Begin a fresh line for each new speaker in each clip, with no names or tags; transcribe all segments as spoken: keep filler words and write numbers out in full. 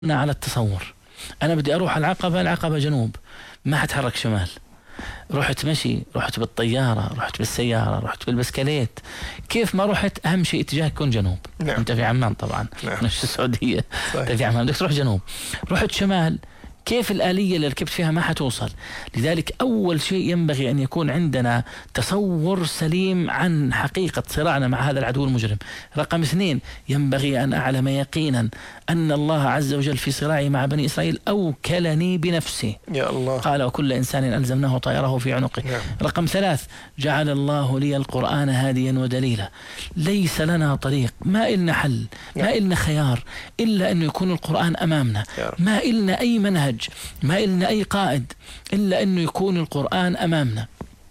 على التصور. أنا بدي أروح العقبة، العقبة جنوب، ما حتحرك شمال. رحت مشي، رحت بالطيارة، رحت بالسيارة، رحت بالبسكليت، كيف ما رحت أهم شيء اتجاه يكون جنوب.
نعم.
أنت في عمان طبعا،
نعم.
مش السعودية.
صحيح.
أنت في عمان بدك تروح جنوب، رحت شمال، كيف الآلية اللي ركبت فيها ما حتوصل. لذلك أول شيء ينبغي أن يكون عندنا تصور سليم عن حقيقة صراعنا مع هذا العدو المجرم. رقم اثنين، ينبغي أن أعلم يقينا أن الله عز وجل في صراعي مع بني إسرائيل أوكلني بنفسه.
يا الله.
قال وكل إنسان ألزمناه طائره في عنقه.
نعم.
رقم ثلاث، جعل الله لي القرآن هاديا ودليلا. ليس لنا طريق، ما إلنا حل،
نعم.
ما إلنا خيار إلا أنه يكون القرآن أمامنا، ما إلنا أي منهج، ما إلنا أي قائد إلا أنه يكون القرآن أمامنا.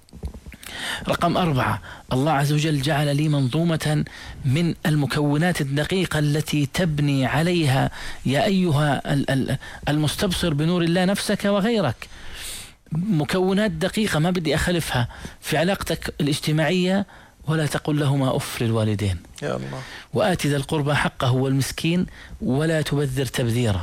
رقم أربعة، الله عز وجل جعل لي منظومة من المكونات الدقيقة التي تبني عليها يا أيها المستبصر بنور الله نفسك وغيرك. مكونات دقيقة ما بدي أخلفها في علاقتك الاجتماعية. ولا تقل لهما أف للوالدين،
يا الله،
وآت ذا القربى حقه والمسكين ولا تبذر تبذيرا.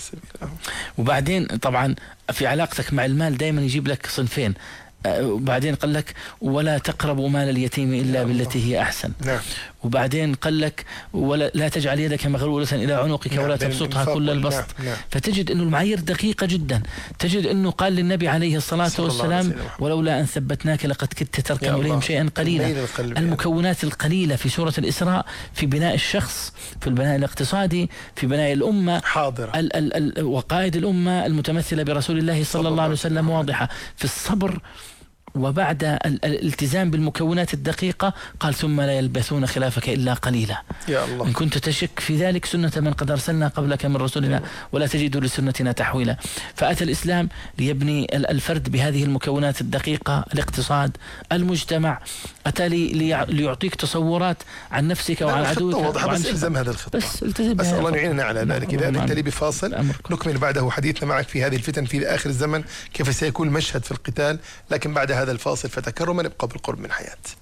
وبعدين طبعا في علاقتك مع المال دائما يجيب لك صنفين. وبعدين قال لك ولا تقربوا مال اليتيم إلا بالتي هي أحسن.
نعم.
وبعدين قال لك ولا لا تجعل يدك مغلولة إلى عنقك. نعم. ولا تبسطها كل البسط.
نعم. نعم.
فتجد أنه المعايير دقيقة جدا. تجد أنه قال للنبي عليه الصلاة والسلام ولولا أن ثبتناك لقد كدت تركن إليهم شيئا قليلا. المكونات القليلة في سورة الإسراء في بناء الشخص، في البناء الاقتصادي، في بناء الأمة
حاضرة،
ال ال ال وقائد الأمة المتمثلة برسول الله صلى الله عليه وسلم واضحة. في الصبر وبعد الالتزام بالمكونات الدقيقة قال ثم لا يلبثون خلافك إلا قليلا.
يا الله.
إن كنت تشك في ذلك سنة من قد أرسلنا قبلك من رسولنا ولا تجد لسنتنا تحويلا. فأتى الإسلام ليبني الفرد بهذه المكونات الدقيقة، الاقتصاد، المجتمع. أتى لي ليعطيك تصورات عن نفسك وعن عدوك.
واضحة، بس الزم هذه الخطة،
بس التزم
بس الله يعيننا على ذلك. إذا أنت لي بفاصل نكمل بعده حديثنا معك في هذه الفتن في آخر الزمن، كيف سيكون المشهد في القتال. لكن بعد هذا الفاصل فتكرما ابقى بالقرب من حياة.